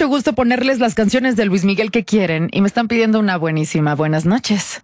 mucho gusto ponerles las canciones de Luis Miguel que quieren y me están pidiendo una buenísima. Buenas noches.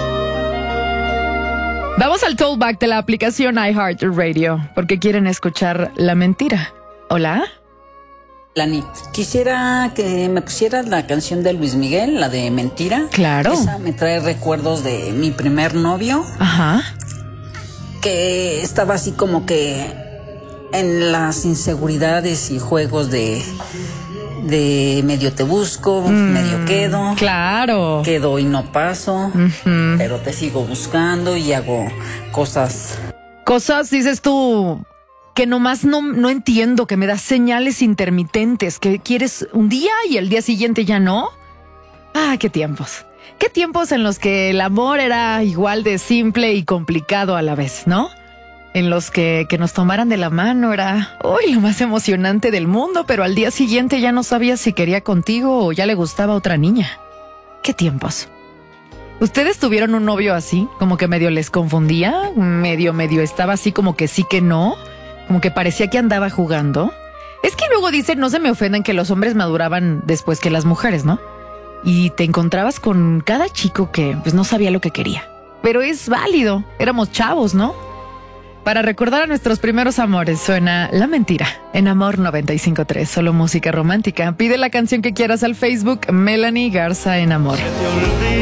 Vamos al tollback de la aplicación iHeartRadio porque quieren escuchar La Mentira. ¿Hola? Lani, quisiera que me pusieras la canción de Luis Miguel, la de Mentira. Claro. Esa me trae recuerdos de mi primer novio. Ajá. Que estaba así como que en las inseguridades y juegos de medio te busco, medio quedo. Claro. Quedo y no paso, pero te sigo buscando y hago cosas. Cosas, dices tú, que nomás no entiendo, que me das señales intermitentes, que quieres un día y el día siguiente ya no. Ah, qué tiempos. Qué tiempos en los que el amor era igual de simple y complicado a la vez, ¿no? En los que nos tomaran de la mano era, lo más emocionante del mundo, pero al día siguiente ya no sabías si quería contigo o ya le gustaba a otra niña. Qué tiempos. ¿Ustedes tuvieron un novio así? Como que medio les confundía, medio estaba así como que sí que no, como que parecía que andaba jugando. Es que luego dicen, no se me ofendan, que los hombres maduraban después que las mujeres, ¿no? Y te encontrabas con cada chico que pues no sabía lo que quería. Pero es válido, éramos chavos, ¿no? Para recordar a nuestros primeros amores suena La Mentira en Amor 95.3, solo música romántica. Pide la canción que quieras al Facebook, Melanie Garza en Amor.